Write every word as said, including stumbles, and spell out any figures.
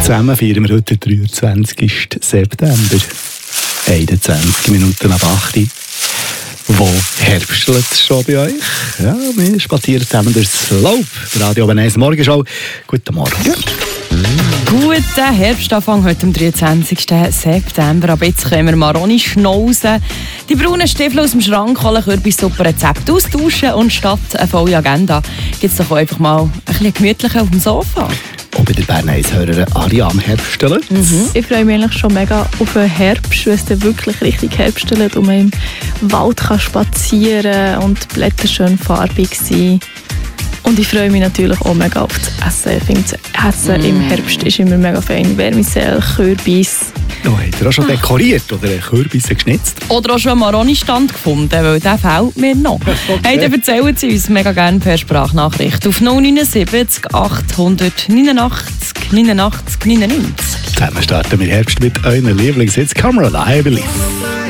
Zusammen feiern wir heute den dreiundzwanzigsten September. einundzwanzig Minuten ab acht. Wo herbstelt es schon bei euch? Ja, wir spazieren zusammen durchs Laub. Radio Oben eins Morgenschau. Guten Morgen. Guten Herbstanfang heute am dreiundzwanzigsten September. Aber jetzt können wir Maroni schnauzen, die braunen Stiefel aus dem Schrank holen, Kürbissuppe Rezept austauschen und statt eine volle Agenda gibt es doch einfach mal ein bisschen gemütlicher auf dem Sofa. Und bei der Bern eins Hörerin Aria am Herbsteln. Mhm. Ich freue mich eigentlich schon mega auf den Herbst, weil es dann wirklich richtig herbstelt und man im Wald kann spazieren und die Blätter schön farbig sind. Und ich freue mich natürlich auch mega auf das Essen. Ich finde, das Essen mm. im Herbst ist immer mega fein. Vermicelle, Kürbis. Oh, habt ihr auch schon dekoriert oder Kürbisse geschnitzt? Oder auch schon einen Maroni-Stand gefunden, weil der fehlt mir noch. Okay. Hey, dann erzählen Sie uns mega gerne per Sprachnachricht auf null neun sieben achthundertneunundachtzig neunundachtzig neunundachtzig neunundneunzig. Zusammen starten wir Herbst mit euren Lieblingshits. Camera, I Believe.